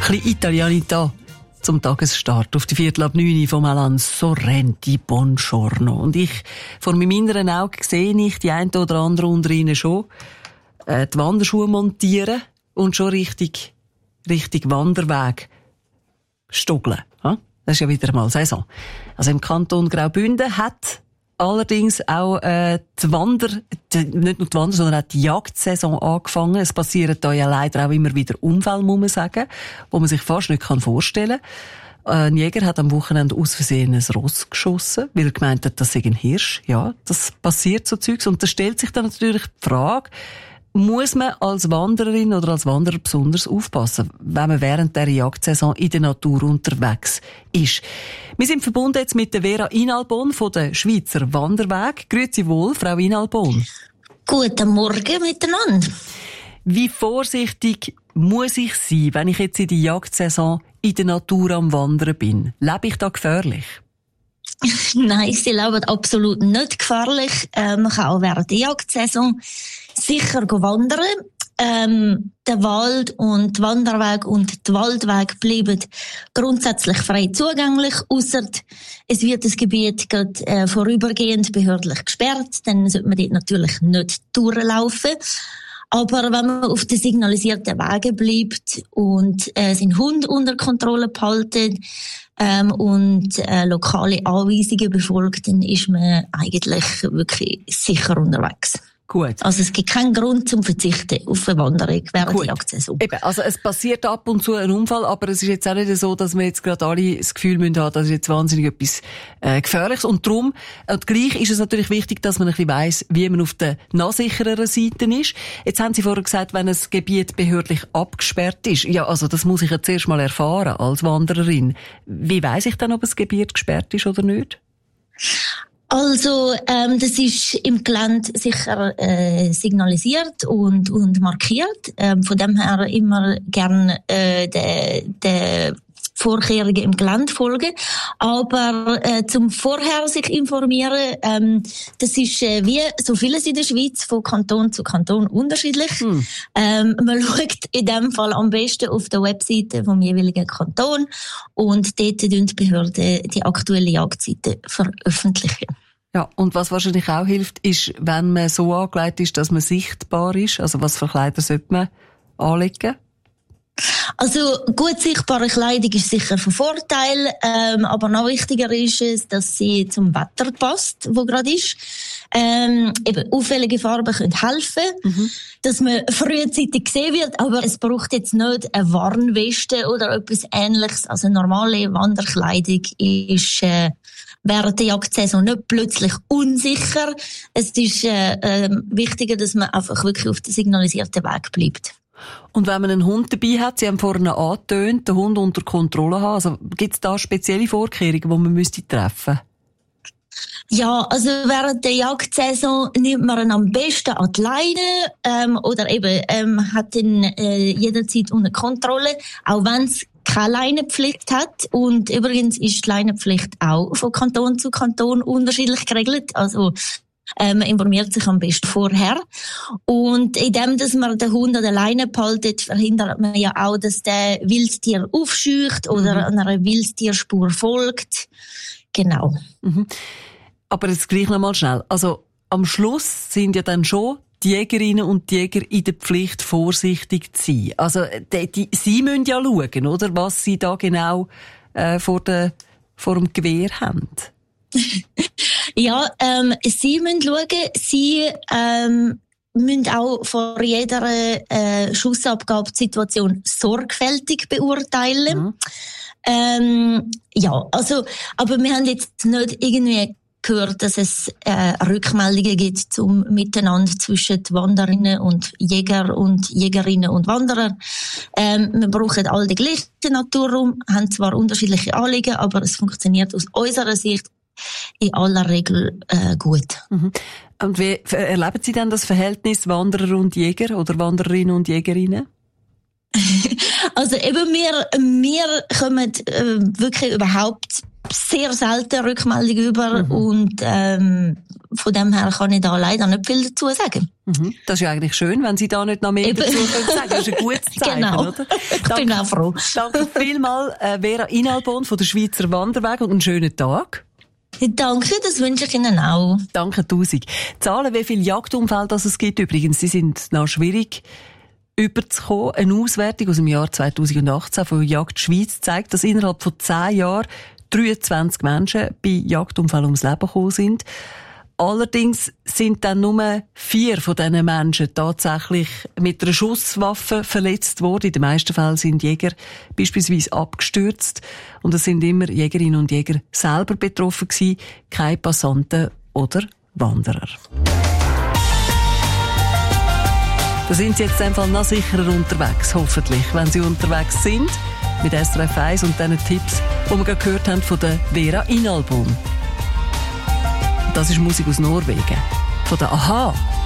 bisschen Italianità zum Tagesstart auf die 8:45 vom Alan Sorrenti Buongiorno. Und vor meinem inneren Auge sehe ich die eine oder andere unter ihnen schon die Wanderschuhe montieren und schon richtig Wanderweg stuggeln. Das ist ja wieder mal Saison. Also im Kanton Graubünden hat allerdings auch nicht nur die Wander, sondern auch die Jagdsaison angefangen. Es passieren da ja leider auch immer wieder Unfälle, muss man sagen, wo man sich fast nicht vorstellen kann. Ein Jäger hat am Wochenende aus Versehen ein Ross geschossen, weil er gemeint hat, das sei ein Hirsch. Ja, das passiert so Zeugs. Und da stellt sich dann natürlich die Frage, muss man als Wandererin oder als Wanderer besonders aufpassen, wenn man während der Jagdsaison in der Natur unterwegs ist? Wir sind verbunden jetzt mit der Vera Inalbon von der Schweizer Wanderweg. Grüezi wohl, Frau Inalbon. Guten Morgen miteinander. Wie vorsichtig muss ich sein, wenn ich jetzt in der Jagdsaison in der Natur am Wandern bin? Lebe ich da gefährlich? Nein, sie leben absolut nicht gefährlich. Man kann auch während der Jagdsaison sicher wandern. Der Wald und die Wanderweg und die Waldweg bleiben grundsätzlich frei zugänglich, ausser es wird das Gebiet gerade vorübergehend behördlich gesperrt, dann sollte man dort natürlich nicht durchlaufen. Aber wenn man auf den signalisierten Wegen bleibt und seinen Hund unter Kontrolle behalten und lokale Anweisungen befolgt, dann ist man eigentlich wirklich sicher unterwegs. Gut. Also es gibt keinen Grund zum Verzichten auf eine Wanderung während der Jagdsaison. Eben, also es passiert ab und zu ein Unfall, aber es ist jetzt auch nicht so, dass wir jetzt gerade alle das Gefühl haben, das ist jetzt wahnsinnig etwas Gefährliches. Und darum, und gleich ist es natürlich wichtig, dass man ein bisschen weiss, wie man auf der nachsichereren Seite ist. Jetzt haben Sie vorher gesagt, wenn ein Gebiet behördlich abgesperrt ist. Ja, also das muss ich ja zuerst mal erfahren als Wandererin. Wie weiss ich dann, ob ein Gebiet gesperrt ist oder nicht? Also, das ist im Gelände sicher signalisiert und markiert. Von dem her immer gern der Vorkehrungen im Gelände folgen. Aber zum vorher sich informieren, das ist wie so vieles in der Schweiz von Kanton zu Kanton unterschiedlich. Man schaut in dem Fall am besten auf der Webseite vom jeweiligen Kanton und dort die Behörden die aktuelle Jagdseite veröffentlichen. Ja, und was wahrscheinlich auch hilft, ist, wenn man so angelegt ist, dass man sichtbar ist. Also was für Kleider sollte man anlegen? Also gut sichtbare Kleidung ist sicher von Vorteil, aber noch wichtiger ist es, dass sie zum Wetter passt, wo gerade ist. Eben auffällige Farben können helfen, dass man frühzeitig gesehen wird, aber es braucht jetzt nicht eine Warnweste oder etwas Ähnliches. Also normale Wanderkleidung ist während der Jagdsaison nicht plötzlich unsicher. Es ist wichtiger, dass man einfach wirklich auf den signalisierten Weg bleibt. Und wenn man einen Hund dabei hat, Sie haben vorhin angetönt, den Hund unter Kontrolle haben, also gibt es da spezielle Vorkehrungen, die man treffen müsste? Ja, also während der Jagdsaison nimmt man ihn am besten an die Leine oder eben hat ihn jederzeit unter Kontrolle, auch wenn es keine Leinenpflicht hat. Und übrigens ist die Leinenpflicht auch von Kanton zu Kanton unterschiedlich geregelt. Also man informiert sich am besten vorher. Und indem, dass man den Hund an der Leine behaltet, verhindert man ja auch, dass der Wildtier aufscheucht oder an einer Wildtierspur folgt. Genau. Aber jetzt gleich noch mal schnell. Also am Schluss sind ja dann schon die Jägerinnen und die Jäger in der Pflicht, vorsichtig zu sein. Also sie müssen ja schauen, oder, was sie da genau vor dem Gewehr haben. Ja, sie müssen schauen, sie müssen auch vor jeder Schussabgabesituation sorgfältig beurteilen. Ja, also, aber wir haben jetzt nicht irgendwie gehört, dass es Rückmeldungen gibt zum Miteinander zwischen Wanderinnen und Jäger und Jägerinnen und Wanderer. Wir brauchen alle den gleichen Naturraum, haben zwar unterschiedliche Anliegen, aber es funktioniert aus unserer Sicht in aller Regel gut. Und wie erleben Sie denn das Verhältnis Wanderer und Jäger oder Wandererinnen und Jägerinnen? Also eben wir kommen wirklich überhaupt sehr selten Rückmeldung über und von dem her kann ich da leider nicht viel dazu sagen. Das ist ja eigentlich schön, wenn Sie da nicht noch mehr dazu sagen können. Das ist ein gutes Zeichen, genau. Oder? Ich bin auch froh. Danke vielmals, Vera Inalbon von der Schweizer Wanderweg und einen schönen Tag. Danke, das wünsche ich Ihnen auch. Danke 1000. Zahlen, wie viele Jagdunfälle es gibt übrigens, die sind noch schwierig überzukommen. Eine Auswertung aus dem Jahr 2018 von Jagd Schweiz zeigt, dass innerhalb von 10 Jahren 23 Menschen bei Jagdunfällen ums Leben gekommen sind. Allerdings sind dann nur 4 von diesen Menschen tatsächlich mit einer Schusswaffe verletzt worden. In den meisten Fällen sind Jäger beispielsweise abgestürzt. Und es sind immer Jägerinnen und Jäger selber betroffen gewesen, keine Passanten oder Wanderer. Da sind Sie jetzt einfach noch sicherer unterwegs, hoffentlich, wenn Sie unterwegs sind. Mit SRF 1 und diesen Tipps, die wir gerade gehört haben von der Vera Inalbon. Das ist Musik aus Norwegen. Von der Aha.